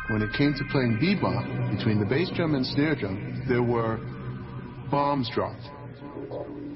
when it came to playing bebop, between the bass drum and snare drum, there were bombs dropped.